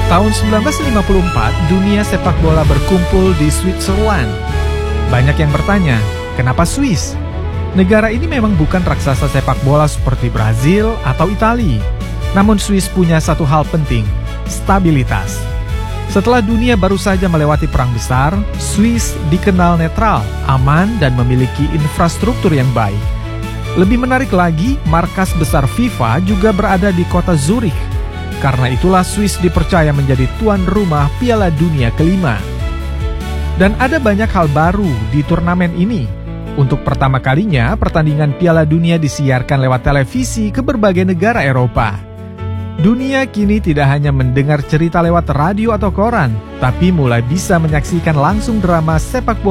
Tahun 1954, dunia sepak bola berkumpul di Switzerland. Banyak yang bertanya, kenapa Swiss? Negara ini memang bukan raksasa sepak bola seperti Brazil atau Italia. Namun Swiss punya satu hal penting, stabilitas. Setelah dunia baru saja melewati perang besar, Swiss dikenal netral, aman, dan memiliki infrastruktur yang baik. Lebih menarik lagi, markas besar FIFA juga berada di kota Zurich. Karena itulah Swiss dipercaya menjadi tuan rumah Piala Dunia kelima. Dan ada banyak hal baru di turnamen ini. Untuk pertama kalinya, pertandingan Piala Dunia disiarkan lewat televisi ke berbagai negara Eropa. Dunia kini tidak hanya mendengar cerita lewat radio atau koran, tapi mulai bisa menyaksikan langsung drama sepak bola